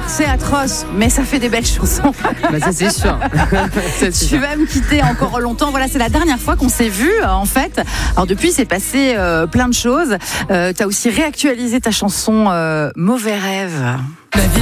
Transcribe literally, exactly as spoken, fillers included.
c'est atroce, mais ça fait des belles chansons. Bah ça c'est sûr. C'est Tu sûr. vas me quitter encore longtemps. Voilà, c'est la dernière fois qu'on s'est vu euh, en fait. Alors depuis, c'est passé euh, plein de choses. Euh, tu as aussi réactualisé ta chanson euh, Mauvais rêve.